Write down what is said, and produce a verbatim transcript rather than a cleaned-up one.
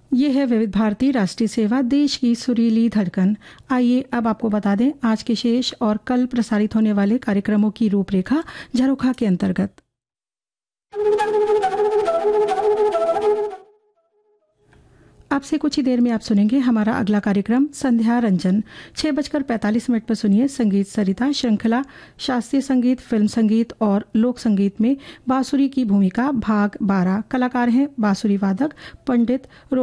ये है विविध भारती राष्ट्रीय सेवा, देश की सुरीली धड़कन। आइए अब आपको बता दें आज के शेष और कल प्रसारित होने वाले कार्यक्रमों की रूपरेखा झरोखा के अंतर्गत। अब से कुछ ही देर में आप सुनेंगे हमारा अगला कार्यक्रम संध्या रंजन। छह बजकर पैंतालीस मिनट पर सुनिए संगीत सरिता श्रृंखला, शास्त्रीय संगीत, फिल्म संगीत और लोक संगीत में बांसुरी की भूमिका भाग बारह। कलाकार हैं बांसुरी वादक पंडित